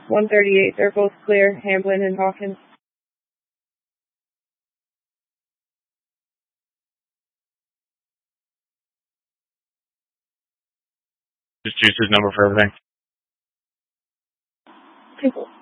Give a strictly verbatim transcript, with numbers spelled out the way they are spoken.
one thirty-eight, they're both clear, Hamblin and Hawkins. Just Juice's number for everything. People.